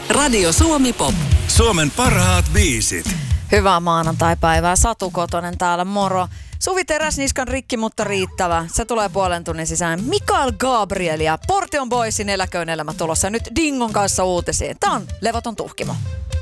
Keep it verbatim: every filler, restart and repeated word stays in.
Radio Suomi Pop. Suomen parhaat biisit. Hyvää maanantaipäivää. Satu Kotonen täällä, moro. Suvi Teräsniskan rikki, mutta riittävä. Se tulee puolen tunnin sisään. Mikael Gabriel ja Portion Boysin eläköön elämä tulossa nyt Dingon kanssa uutisiin. Tää on levoton tuhkimo.